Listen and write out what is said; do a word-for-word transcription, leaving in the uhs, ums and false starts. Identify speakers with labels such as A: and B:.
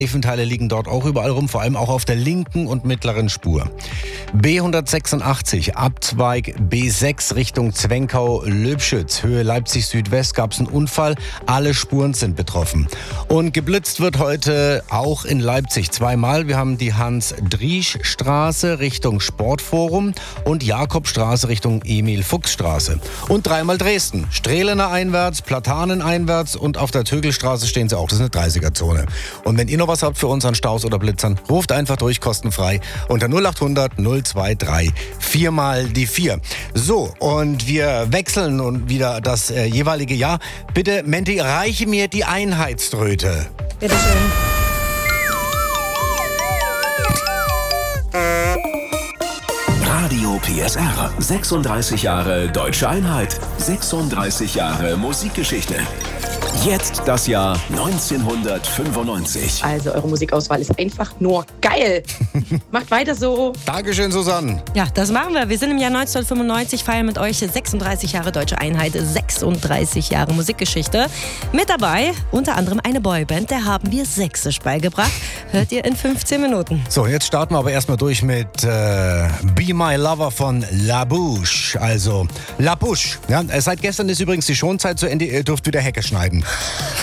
A: Seifenteile liegen dort auch überall rum, vor allem auch auf der linken und mittleren Spur. B hundertsechsundachtzig, Abzweig B sechs Richtung Zwenkau-Löbschütz, Höhe Leipzig Südwest, gab es einen Unfall. Alle Spuren sind betroffen. Und geblitzt wird heute auch in Leipzig zweimal. Wir haben die Hans-Driesch-Straße Richtung Sportforum und Jakobstraße Richtung Emil-Fuchs-Straße. Und dreimal Dresden. Strehlener einwärts, Platanen einwärts und auf der Tögelstraße stehen sie auch. Das ist eine dreißiger-Zone. Und wenn ihr noch was habt für uns an Staus oder Blitzern, ruft einfach durch, kostenfrei, unter null achthundert null zweiundzwanzig viermal die vier. So, und wir wechseln und wieder das äh, jeweilige Jahr. Bitte, Menti, reiche mir die Einheitsdröte.
B: Bitteschön.
C: Radio P S R. sechsunddreißig Jahre Deutsche Einheit. sechsunddreißig Jahre Musikgeschichte. Jetzt das Jahr neunzehnhundertfünfundneunzig.
B: Also eure Musikauswahl ist einfach nur geil. Macht weiter so.
A: Dankeschön, Susanne.
D: Ja, das machen wir. Wir sind im Jahr neunzehnhundertfünfundneunzig, feiern mit euch sechsunddreißig Jahre Deutsche Einheit, sechsunddreißig Jahre Musikgeschichte. Mit dabei unter anderem eine Boyband, der haben wir Sächsisch beigebracht. Hört ihr in fünfzehn Minuten.
A: So, jetzt starten wir aber erstmal durch mit äh, Be My Lover von La Bouche. Also La Bouche. Ja, seit gestern ist übrigens die Schonzeit zu Ende. Ihr dürft wieder Hecke schneiden.